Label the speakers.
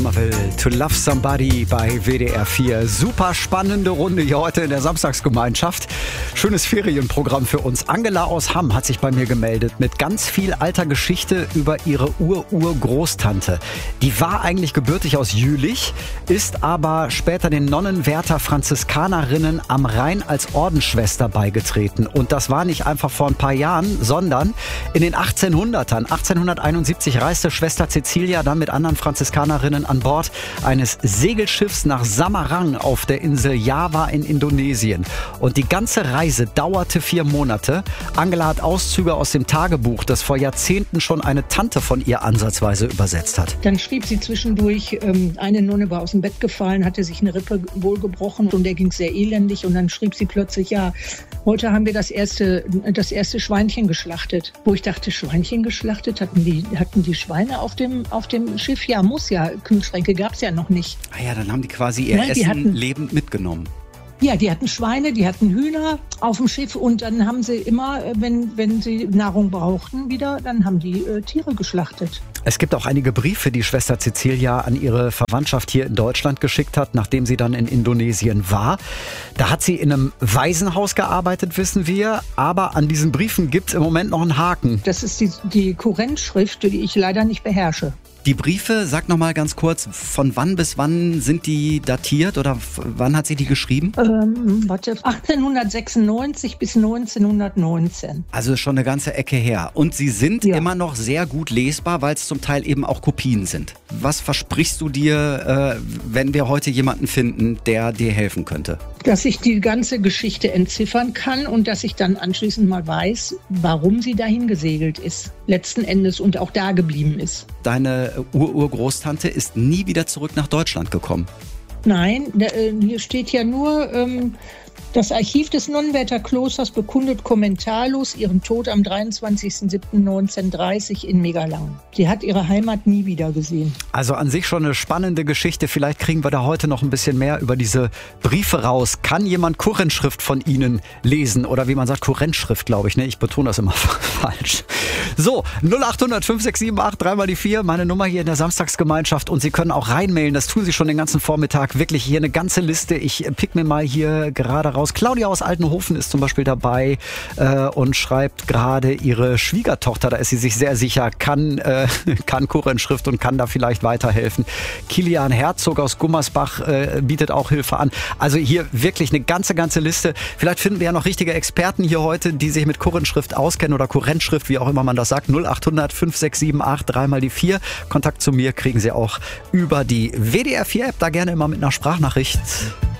Speaker 1: To Love Somebody bei WDR 4. Super spannende Runde hier heute in der Samstagsgemeinschaft. Schönes Ferienprogramm für uns. Angela aus Hamm hat sich bei mir gemeldet mit ganz viel alter Geschichte über ihre Ur-Ur-Großtante. Die war eigentlich gebürtig aus Jülich, ist aber später den Nonnenwärter Franziskanerinnen am Rhein als Ordensschwester beigetreten. Und das war nicht einfach vor ein paar Jahren, sondern in den 1800ern. 1871 reiste Schwester Cecilia dann mit anderen Franziskanerinnen an Bord eines Segelschiffs nach Samarang auf der Insel Java in Indonesien. Und die ganze Reise dauerte 4 Monate. Angela hat Auszüge aus dem Tagebuch, das vor Jahrzehnten schon eine Tante von ihr ansatzweise übersetzt hat.
Speaker 2: Dann schrieb sie zwischendurch, eine Nonne war aus dem Bett gefallen, hatte sich eine Rippe wohl gebrochen und der ging sehr elendig. Und dann schrieb sie plötzlich, ja, heute haben wir das erste Schweinchen geschlachtet. Wo ich dachte, Schweinchen geschlachtet? Hatten die Schweine auf dem Schiff? Ja, muss ja. Kühlschränke gab es ja noch nicht.
Speaker 1: Ah ja, dann haben die quasi ihr Essen lebend mitgenommen.
Speaker 2: Ja, die hatten Schweine, die hatten Hühner auf dem Schiff und dann haben sie immer, wenn sie Nahrung brauchten wieder, dann haben die Tiere geschlachtet.
Speaker 1: Es gibt auch einige Briefe, die Schwester Cecilia an ihre Verwandtschaft hier in Deutschland geschickt hat, nachdem sie dann in Indonesien war. Da hat sie in einem Waisenhaus gearbeitet, wissen wir, aber an diesen Briefen gibt es im Moment noch einen Haken.
Speaker 2: Das ist die Kurrentschrift, die ich leider nicht beherrsche.
Speaker 1: Die Briefe, sag noch mal ganz kurz, von wann bis wann sind die datiert oder wann hat sie die geschrieben?
Speaker 2: 1896 bis 1919.
Speaker 1: Also schon eine ganze Ecke her. Und sie sind immer noch sehr gut lesbar, weil es zum Teil eben auch Kopien sind. Was versprichst du dir, wenn wir heute jemanden finden, der dir helfen könnte?
Speaker 2: Dass ich die ganze Geschichte entziffern kann und dass ich dann anschließend mal weiß, warum sie dahin gesegelt ist, letzten Endes und auch da geblieben ist.
Speaker 1: Deine Ur-Ur-Großtante ist nie wieder zurück nach Deutschland gekommen.
Speaker 2: Nein, hier steht ja nur, das Archiv des Nonnenwärter Klosters bekundet kommentarlos ihren Tod am 23.07.1930 in Megalang. Sie hat ihre Heimat nie wieder gesehen.
Speaker 1: Also an sich schon eine spannende Geschichte. Vielleicht kriegen wir da heute noch ein bisschen mehr über diese Briefe raus. Kann jemand Kurrentschrift von Ihnen lesen? Oder wie man sagt, Kurrentschrift, glaube ich. Ne? Ich betone das immer falsch. So, 0800 5678 3 mal die 4, meine Nummer hier in der Samstagsgemeinschaft. Und Sie können auch reinmailen, das tun Sie schon den ganzen Vormittag. Wirklich hier eine ganze Liste. Ich pick mir mal hier gerade raus. Claudia aus Altenhofen ist zum Beispiel dabei und schreibt gerade, ihre Schwiegertochter, da ist sie sich sehr sicher, kann Kurrentschrift und kann da vielleicht weiterhelfen. Kilian Herzog aus Gummersbach bietet auch Hilfe an. Also hier wirklich eine ganze Liste. Vielleicht finden wir ja noch richtige Experten hier heute, die sich mit Kurrentschrift auskennen oder Kurrentschrift, wie auch immer man das sagt. 0800 5678 3 mal die 4. Kontakt zu mir kriegen Sie auch über die WDR 4 App, da gerne immer mit einer Sprachnachricht.